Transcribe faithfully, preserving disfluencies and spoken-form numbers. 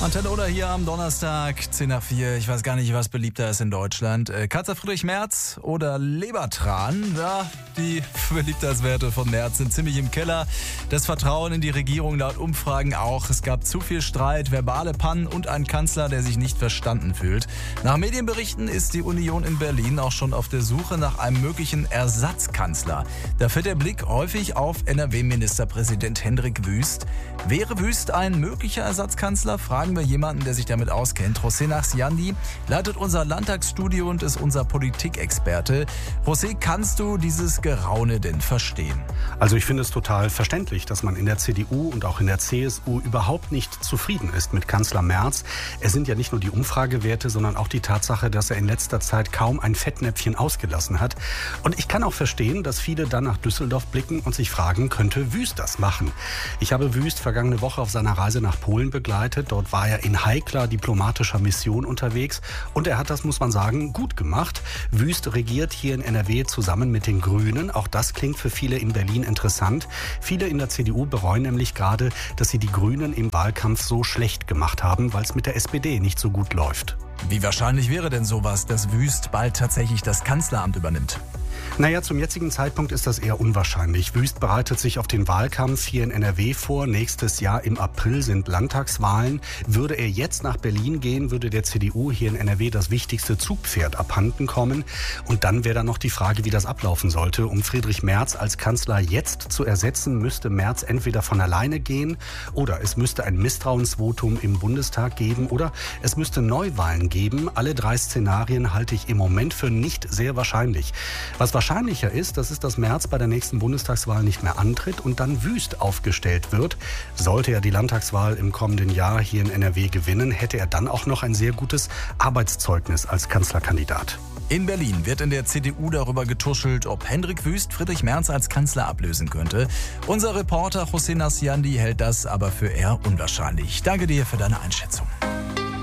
Antenne oder hier am Donnerstag, zehn nach vier. Ich weiß gar nicht, was beliebter ist in Deutschland. Äh, Kanzler Friedrich Merz oder Lebertran? Ja, die Beliebtheitswerte von Merz sind ziemlich im Keller. Das Vertrauen in die Regierung laut Umfragen auch. Es gab zu viel Streit, verbale Pannen und einen Kanzler, der sich nicht verstanden fühlt. Nach Medienberichten ist die Union in Berlin auch schon auf der Suche nach einem möglichen Ersatzkanzler. Da fällt der Blick häufig auf N R W-Ministerpräsident Hendrik Wüst. Wäre Wüst ein möglicher Ersatzkanzler? Fragen wir jemanden, der sich damit auskennt. José Nachsiandi leitet unser Landtagsstudio und ist unser Politikexperte. José, kannst du dieses Geraune denn verstehen? Also ich finde es total verständlich, dass man in der C D U und auch in der C S U überhaupt nicht zufrieden ist mit Kanzler Merz. Es sind ja nicht nur die Umfragewerte, sondern auch die Tatsache, dass er in letzter Zeit kaum ein Fettnäpfchen ausgelassen hat. Und ich kann auch verstehen, dass viele dann nach Düsseldorf blicken und sich fragen, könnte Wüst das machen? Ich habe Wüst vergangene Woche auf seiner Reise nach Polen begleitet. Dort war er in heikler diplomatischer Mission unterwegs und er hat das, muss man sagen, gut gemacht. Wüst regiert hier in N R W zusammen mit den Grünen. Auch das klingt für viele in Berlin interessant. Viele in der C D U bereuen nämlich gerade, dass sie die Grünen im Wahlkampf so schlecht gemacht haben, weil es mit der S P D nicht so gut läuft. Wie wahrscheinlich wäre denn sowas, dass Wüst bald tatsächlich das Kanzleramt übernimmt? Naja, zum jetzigen Zeitpunkt ist das eher unwahrscheinlich. Wüst bereitet sich auf den Wahlkampf hier in N R W vor. Nächstes Jahr im April sind Landtagswahlen. Würde er jetzt nach Berlin gehen, würde der C D U hier in N R W das wichtigste Zugpferd abhanden kommen. Und dann wäre dann noch die Frage, wie das ablaufen sollte. Um Friedrich Merz als Kanzler jetzt zu ersetzen, müsste Merz entweder von alleine gehen oder es müsste ein Misstrauensvotum im Bundestag geben oder es müsste Neuwahlen geben. Alle drei Szenarien halte ich im Moment für nicht sehr wahrscheinlich. Was wahrscheinlicher ist, das ist, dass Merz bei der nächsten Bundestagswahl nicht mehr antritt und dann Wüst aufgestellt wird. Sollte er die Landtagswahl im kommenden Jahr hier in N R W gewinnen, hätte er dann auch noch ein sehr gutes Arbeitszeugnis als Kanzlerkandidat. In Berlin wird in der C D U darüber getuschelt, ob Hendrik Wüst Friedrich Merz als Kanzler ablösen könnte. Unser Reporter José Nachsiandi hält das aber für eher unwahrscheinlich. Danke dir für deine Einschätzung.